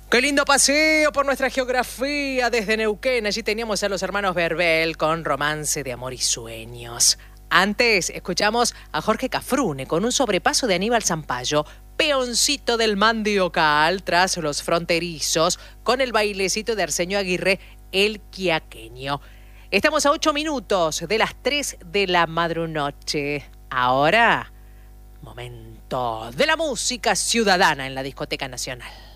Qué lindo paseo por nuestra geografía desde Neuquén. Allí teníamos a los hermanos Verbel con Romance de Amor y Sueños. Antes escuchamos a Jorge Cafrune con un sobrepaso de Aníbal Zampayo, peoncito del mandiocal tras los fronterizos, con el bailecito de Arsenio Aguirre, el quiaqueño. Estamos a 8 minutos de las 3 de la madrunoche. Ahora, momento de la música ciudadana en la Discoteca Nacional.